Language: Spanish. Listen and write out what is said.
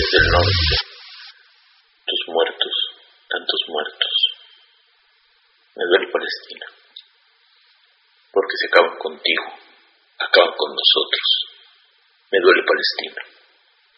desde el norte. Tus muertos, tantos muertos. Me duele Palestina, porque se acaban contigo, acaban con nosotros. Me duele Palestina.